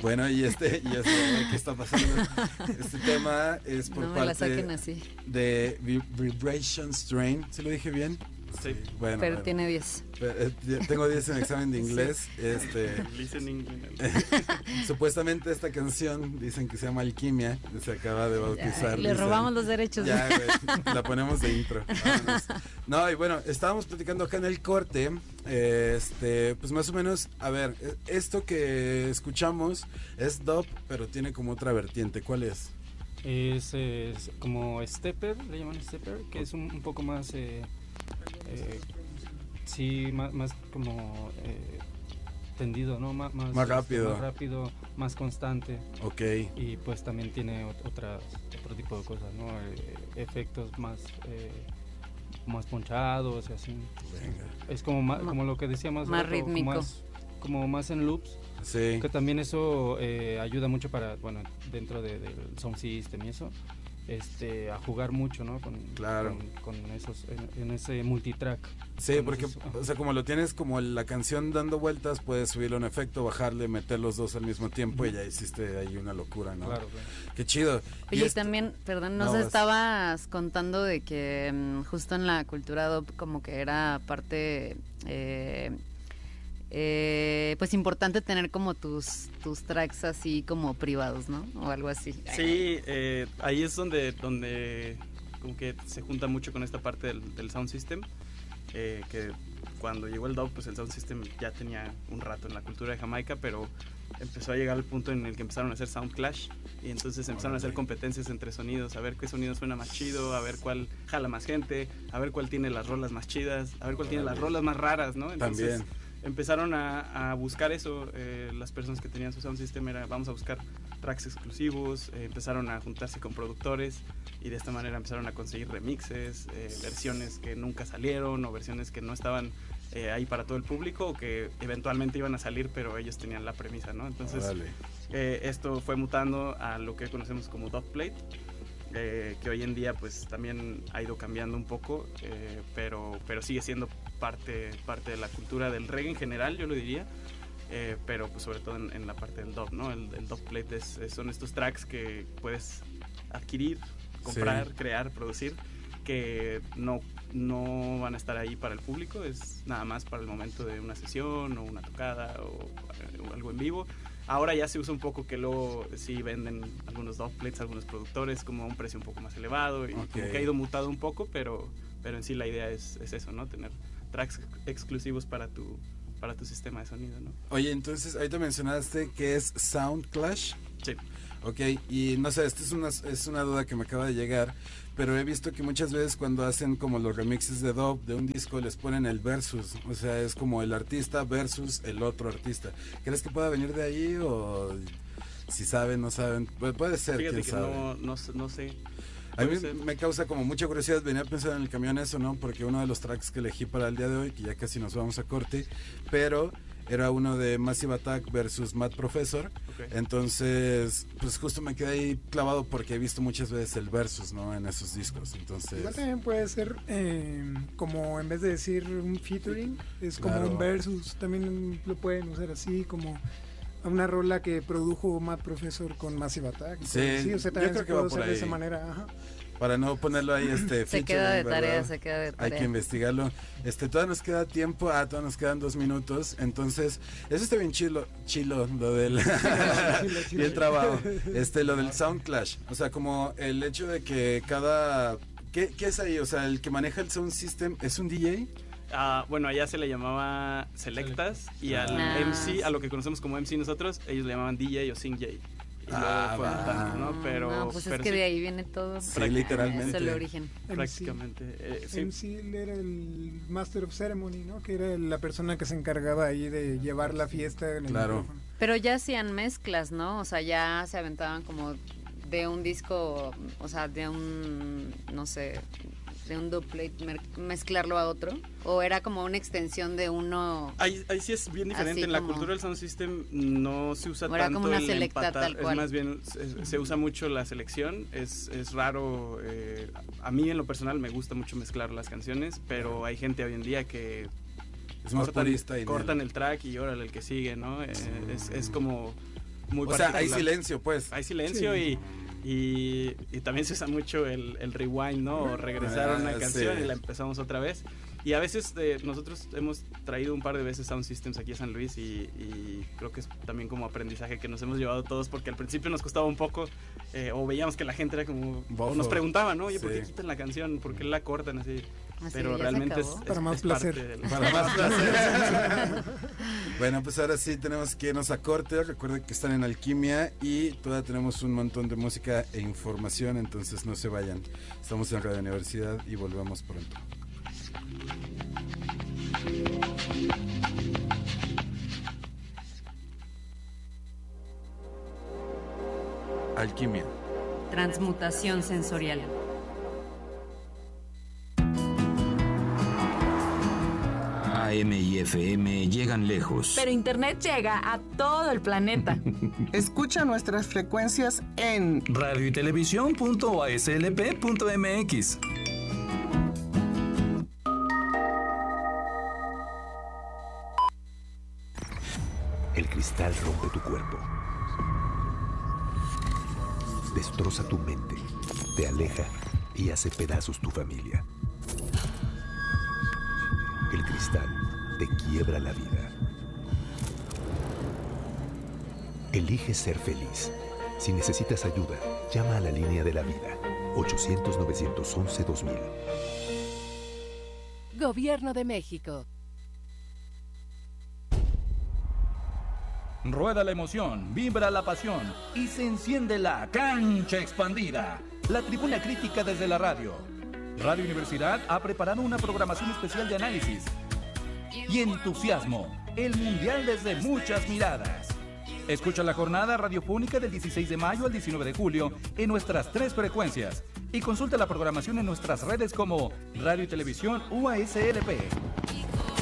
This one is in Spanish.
Bueno, ¿qué está pasando? Este tema es por no me la parte saquen así. de Vibration Strain. ¿Sí lo dije bien? Sí. Bueno, Pero tiene 10. tengo 10 en examen de inglés. Listening. Supuestamente esta canción dicen que se llama Alquimia. Se acaba de bautizar. Le robamos los derechos. Ya, güey, la ponemos de intro. Vámonos. No, y bueno, estábamos platicando acá en el corte. Pues más o menos, a ver, esto que escuchamos es dub, pero tiene como otra vertiente. ¿Cuál es? Es como stepper, le llaman stepper, que es un poco más, sí, más como tendido, ¿no? Más rápido. Más rápido, más constante. Ok. Y pues también tiene otro tipo de cosas, ¿no? Efectos más ponchados y así. Venga. Es como lo que decíamos. Más rítmico. Como más en loops. Sí. Que también eso ayuda mucho para, bueno, dentro del sound system y eso, a jugar mucho, ¿no? Con esos, en ese multitrack. Sí, porque, o sea, como lo tienes como la canción dando vueltas, puedes subirle un efecto, bajarle, meter los dos al mismo tiempo y ya hiciste ahí una locura, ¿no? Claro. Qué chido. Oye, también, perdón, nos estabas contando de que justo en la cultura dub como que era parte... pues importante tener como tus tracks así como privados, ¿no? O algo así. Sí, ahí es donde como que se junta mucho con esta parte del sound system, que cuando llegó el dub, pues el sound system ya tenía un rato en la cultura de Jamaica, pero empezó a llegar al punto en el que empezaron a hacer sound clash y entonces empezaron a hacer competencias entre sonidos, a ver qué sonido suena más chido, a ver cuál jala más gente, a ver cuál tiene las rolas más chidas, a ver cuál tiene las rolas más raras, ¿no? Entonces, también empezaron a buscar eso, las personas que tenían su sound system vamos a buscar tracks exclusivos, empezaron a juntarse con productores y de esta manera empezaron a conseguir remixes, versiones que nunca salieron o versiones que no estaban ahí para todo el público o que eventualmente iban a salir pero ellos tenían la premisa, ¿no? Entonces esto fue mutando a lo que conocemos como dubplate, que hoy en día pues también ha ido cambiando un poco, pero sigue siendo parte de la cultura del reggae en general, yo lo diría, pero pues sobre todo en la parte del dub, ¿no? El dubplate son estos tracks que puedes adquirir, comprar, crear, producir, que no van a estar ahí para el público, es nada más para el momento de una sesión o una tocada o algo en vivo. Ahora ya se usa un poco que luego sí venden algunos dubplates, algunos productores como a un precio un poco más elevado y como que ha ido mutado un poco, pero en sí la idea es eso, ¿no? Tener tracks exclusivos para tu sistema de sonido, ¿no? Oye, entonces ahorita mencionaste que es Sound Clash. Sí. Ok, y no sé, esta es una duda que me acaba de llegar, pero he visto que muchas veces cuando hacen como los remixes de dub de un disco les ponen el versus, o sea, es como el artista versus el otro artista. ¿Crees que pueda venir de ahí o si saben, no saben? Puede ser, fíjate quién que sabe. no sé. A mí me causa como mucha curiosidad, venía a pensar en el camión eso, ¿no? Porque uno de los tracks que elegí para el día de hoy, que ya casi nos vamos a corte, pero era uno de Massive Attack versus Mad Professor. Entonces, pues justo me quedé ahí clavado porque he visto muchas veces el versus, ¿no? En esos discos, entonces... Igual también puede ser como en vez de decir un featuring, es como un versus, también lo pueden usar así como... una rola que produjo Mad Professor con Massive Attack. Sí, o sea, también se puede usar de esa manera. Ajá. Para no ponerlo ahí se queda de tarea. Hay que investigarlo. Todavía nos queda tiempo, todavía nos quedan 2 minutos. Entonces, eso está bien chilo lo del bien trabajo. Lo del Sound Clash. O sea, como el hecho de que cada ¿qué es ahí? O sea, el que maneja el sound system es un DJ. Bueno, allá se le llamaba Selectas y al MC, a lo que conocemos como MC nosotros, ellos le llamaban DJ o Sing J. Y luego fue mutando, ¿no? Pero pues pero es que de ahí viene todo. Sí, literalmente. Es el origen. Prácticamente. Sí. MC era el Master of Ceremony, ¿no? Que era la persona que se encargaba ahí de llevar la fiesta en el micrófono. Pero ya hacían mezclas, ¿no? O sea, ya se aventaban como de un disco, o sea, de un, no sé, de un dubplate, mezclarlo a otro, o era como una extensión de uno. Ahí sí es bien diferente. En la cultura del sound system no se usa tanto como una el selecta, empatar, tal cual. es más bien se usa mucho la selección, es raro. A mí en lo personal me gusta mucho mezclar las canciones, pero hay gente hoy en día que es más purista y cortan el track y órale el que sigue, ¿no? Es como muy O sea, particular. hay silencio, pues. Hay silencio Sí. y también se usa mucho el rewind, ¿no? O regresar a una canción y la empezamos otra vez. Y a veces nosotros hemos traído un par de veces Sound Systems aquí a San Luis y creo que es también como aprendizaje que nos hemos llevado todos, porque al principio nos costaba un poco, o veíamos que la gente era como, o nos preguntaban, ¿no? Oye, ¿por qué quitan la canción? ¿Por qué la cortan así? Pero realmente es para más placer. Para más placer. Bueno, pues ahora sí tenemos que irnos a corte. Recuerden que están en Alquimia y todavía tenemos un montón de música e información, entonces no se vayan. Estamos en Radio Universidad y volvemos pronto. Alquimia. Transmutación sensorial. AM y FM llegan lejos. Pero Internet llega a todo el planeta. Escucha nuestras frecuencias en radio y televisión.aslp.mx. El cristal rompe tu cuerpo, destroza tu mente, te aleja y hace pedazos tu familia. El cristal te quiebra la vida. Elige ser feliz. Si necesitas ayuda, llama a la línea de la vida, 800-911-2000. Gobierno de México. Rueda la emoción, vibra la pasión y se enciende la cancha expandida. La tribuna crítica desde la radio. Radio Universidad ha preparado una programación especial de análisis y entusiasmo. El mundial desde muchas miradas. Escucha la jornada radiofónica del 16 de mayo al 19 de julio en nuestras 3 frecuencias y consulta la programación en nuestras redes como Radio y Televisión UASLP.